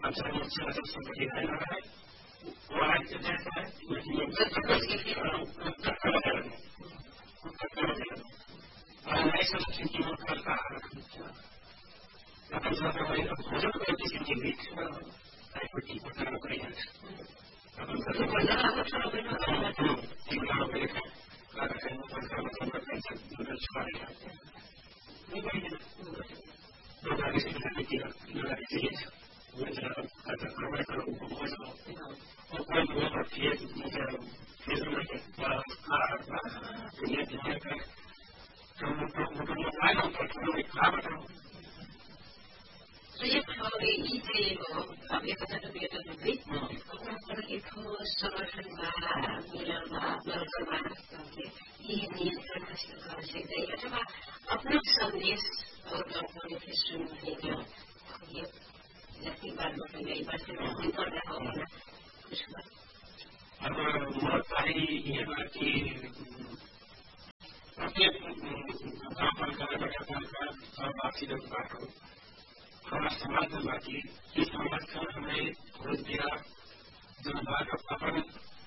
अच्छा मुझसे मतलब संपत्ति है वो आज जैसा है और नए संस्कृति की वो करता है अपन ज्यादा भोजन को किसी के बीच कुछ पता नहीं है अपन घर में बना अच्छा अपना संदेश और लोगों के सुनने का ये जैसी बात बोली गई बात से कर रहा हूँ ना कुछ बात अब बहुत सारी ये बात की अपने पर सब बाकी जब बात हो हमारा समाज में बाकी इस समाज का हमें खोज दिया जो बात अपन